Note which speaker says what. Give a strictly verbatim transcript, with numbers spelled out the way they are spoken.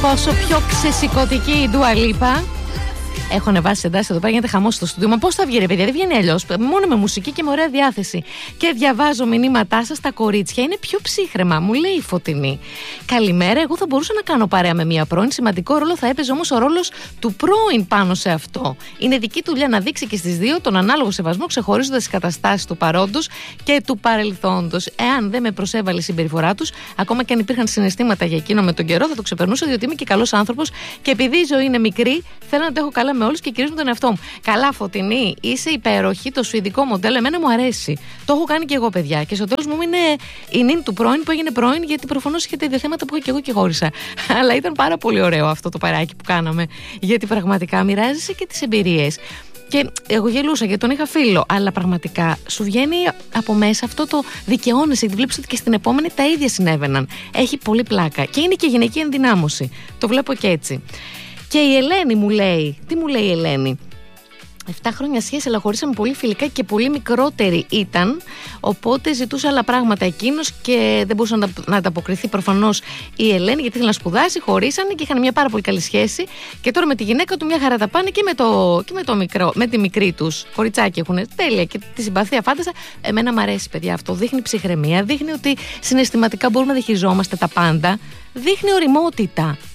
Speaker 1: Πόσο πιο ξεσηκωτική η Ντούα Λίπα. Έχω ανεβάσει εντάσεις εδώ πέρα, γίνεται χαμός στο στούντιο. Μα πώς θα βγει, ρε παιδιά, δεν βγαίνει αλλιώς. Μόνο με μουσική και με ωραία διάθεση. Και διαβάζω μηνύματά σας, τα κορίτσια είναι πιο ψύχρεμα. Μου λέει η Φωτεινή. Καλημέρα, εγώ θα μπορούσα να κάνω παρέα με μία πρώην. Σημαντικό ρόλο θα έπαιζε όμως ο ρόλος του πρώην πάνω σε αυτό. Είναι δική του δουλειά να δείξει και στις δύο τον ανάλογο σεβασμό, ξεχωρίζοντας τις καταστάσεις του παρόντος και του παρελθόντος. Εάν δεν με προσέβαλε η συμπεριφορά τους, ακόμα και αν υπήρχαν συναισθήματα για εκείνο με τον καιρό, θα το ξεπερνούσα, διότι είμαι και καλός άνθρωπος και επειδή η ζωή είναι μικρή, θέλω να το έχω καλά με όλους και κυρίως με τον εαυτό μου. Καλά, Φωτεινή, είσαι υπέροχη, το σουηδικό μοντέλο εμένα μου αρέσει. Το έχω κάνει και εγώ, παιδιά. Και στο τέλος μου είναι η νυν του πρώην που έγινε πρώην, γιατί προφανώς είχε τα ίδια θέματα που είχα και εγώ και χώρισα. Αλλά ήταν πάρα πολύ ωραίο αυτό το παράκι που κάναμε, γιατί πραγματικά μοιράζεσαι και τις εμπειρίες. Και εγώ γελούσα γιατί τον είχα φίλο, αλλά πραγματικά σου βγαίνει από μέσα αυτό το δικαιώνεσαι, γιατί βλέπεις ότι και στην επόμενη τα ίδια συνέβαιναν. Έχει πολύ πλάκα και είναι και γυναική ενδυνάμωση. Το βλέπω και έτσι. Και η Ελένη μου λέει, τι μου λέει η Ελένη? Εφτά χρόνια σχέση, αλλά χωρίσαμε πολύ φιλικά και πολύ μικρότερη ήταν. Οπότε ζητούσε άλλα πράγματα εκείνος και δεν μπορούσε να ανταποκριθεί προφανώς η Ελένη, γιατί ήθελε να σπουδάσει. Χωρίσανε και είχαν μια πάρα πολύ καλή σχέση. Και τώρα με τη γυναίκα του μια χαρά τα πάνε και με, το, και με, το μικρό, με τη μικρή τους. Κοριτσάκι έχουν τέλεια και τη συμπαθία φάντασα. Εμένα μου αρέσει, παιδιά, αυτό. Δείχνει ψυχραιμία, δείχνει ότι συναισθηματικά μπορούμε να διαχειριζόμαστε τα πάντα. Δείχνει ωριμότητα.